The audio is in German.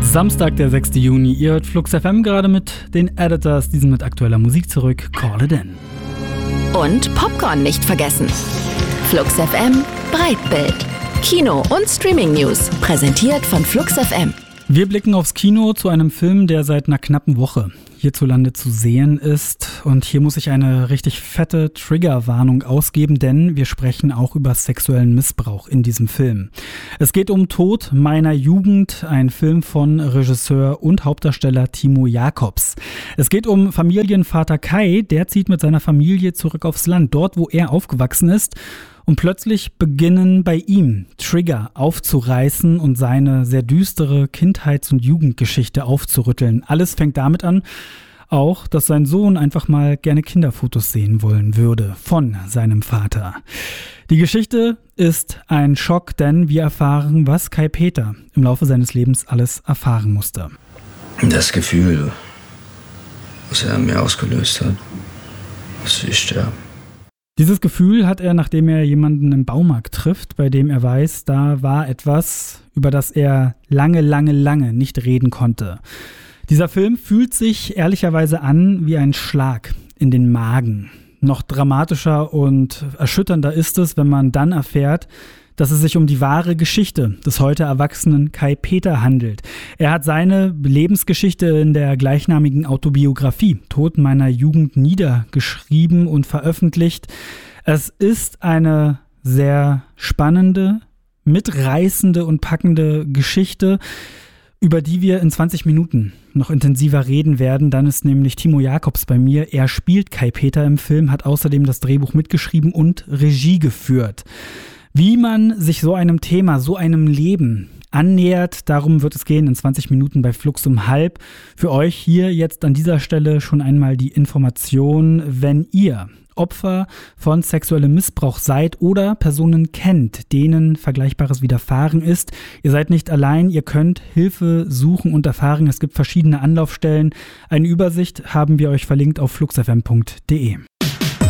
Samstag, der 6. Juni. Ihr hört Flux FM gerade mit den Editors, die sind mit aktueller Musik zurück. Call it in. Und Popcorn nicht vergessen. Flux FM Breitbild. Kino- und Streaming-News. Präsentiert von Flux FM. Wir blicken aufs Kino zu einem Film, der seit einer knappen Woche hierzulande zu sehen ist. Und hier muss ich eine richtig fette Triggerwarnung ausgeben, denn wir sprechen auch über sexuellen Missbrauch in diesem Film. Es geht um Tod meiner Jugend, ein Film von Regisseur und Hauptdarsteller Timo Jacobs. Es geht um Familienvater Kai, der zieht mit seiner Familie zurück aufs Land, dort wo er aufgewachsen ist. Und plötzlich beginnen bei ihm Trigger aufzureißen und seine sehr düstere Kindheits- und Jugendgeschichte aufzurütteln. Alles fängt damit an, auch, dass sein Sohn einfach mal gerne Kinderfotos sehen wollen würde von seinem Vater. Die Geschichte ist ein Schock, denn wir erfahren, was Kai Peter im Laufe seines Lebens alles erfahren musste. Das Gefühl, was er an mir ausgelöst hat, dass ich sterbe. Dieses Gefühl hat er, nachdem er jemanden im Baumarkt trifft, bei dem er weiß, da war etwas, über das er lange nicht reden konnte. Dieser Film fühlt sich ehrlicherweise an wie ein Schlag in den Magen. Noch dramatischer und erschütternder ist es, wenn man dann erfährt, dass es sich um die wahre Geschichte des heute erwachsenen Kai Peter handelt. Er hat seine Lebensgeschichte in der gleichnamigen Autobiografie Tod meiner Jugend niedergeschrieben und veröffentlicht. Es ist eine sehr spannende, mitreißende und packende Geschichte, über die wir in 20 Minuten noch intensiver reden werden. Dann ist nämlich Timo Jacobs bei mir. Er spielt Kai Peter im Film, hat außerdem das Drehbuch mitgeschrieben und Regie geführt. Wie man sich so einem Thema, so einem Leben annähert, darum wird es gehen in 20 Minuten bei Flux um halb. Für euch hier jetzt an dieser Stelle schon einmal die Information, wenn ihr Opfer von sexuellem Missbrauch seid oder Personen kennt, denen Vergleichbares widerfahren ist. Ihr seid nicht allein, ihr könnt Hilfe suchen und erfahren. Es gibt verschiedene Anlaufstellen. Eine Übersicht haben wir euch verlinkt auf fluxfm.de.